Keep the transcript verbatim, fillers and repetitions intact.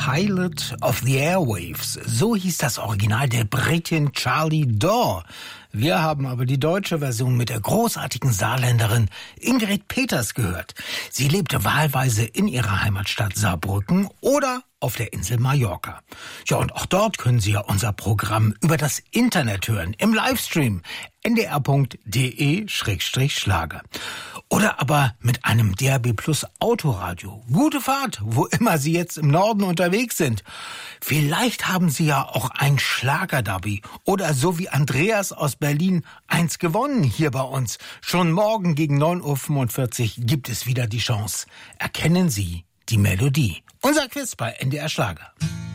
Pilot of the Airwaves. So hieß das Original der Britin Charlie Dore. Wir haben aber die deutsche Version mit der großartigen Saarländerin Ingrid Peters gehört. Sie lebte wahlweise in ihrer Heimatstadt Saarbrücken oder auf der Insel Mallorca. Ja, und auch dort können Sie ja unser Programm über das Internet hören, im Livestream n d r punkt d e Schrägstrich Schlager. Oder aber mit einem D A B Plus Autoradio. Gute Fahrt, wo immer Sie jetzt im Norden unterwegs sind. Vielleicht haben Sie ja auch ein Schlagerderby oder so wie Andreas aus Berlin eins gewonnen hier bei uns. Schon morgen gegen neun Uhr fünfundvierzig gibt es wieder die Chance. Erkennen Sie die Melodie. Unser Quiz bei N D R Schlager.